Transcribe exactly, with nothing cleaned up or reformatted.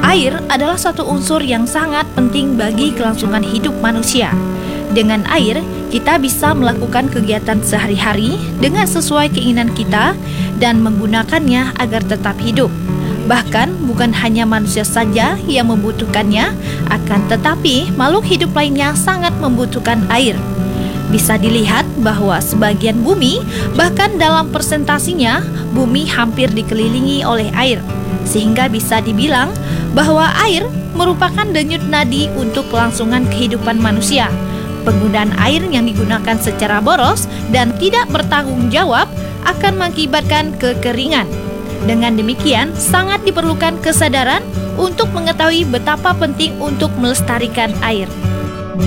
Air adalah satu unsur yang sangat penting bagi kelangsungan hidup manusia. Dengan air, kita bisa melakukan kegiatan sehari-hari dengan sesuai keinginan kita dan menggunakannya agar tetap hidup. Bahkan bukan hanya manusia saja yang membutuhkannya, akan tetapi makhluk hidup lainnya sangat membutuhkan air. Bisa dilihat bahwa sebagian bumi, bahkan dalam persentasinya, bumi hampir dikelilingi oleh air. Sehingga bisa dibilang bahwa air merupakan denyut nadi untuk kelangsungan kehidupan manusia. Penggunaan air yang digunakan secara boros dan tidak bertanggung jawab akan mengakibatkan kekeringan. Dengan demikian, sangat diperlukan kesadaran untuk mengetahui betapa penting untuk melestarikan air.